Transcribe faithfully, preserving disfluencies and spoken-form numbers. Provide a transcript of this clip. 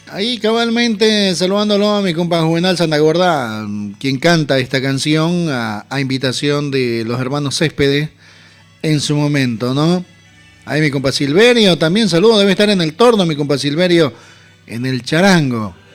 Ahí cabalmente saludándolo a mi compa Juvenal Santagorda, quien canta esta canción a, a invitación de los hermanos Céspedes en su momento, ¿no? Ahí mi compa Silverio, también saludo, debe estar en el torno mi compa Silverio, en el charango.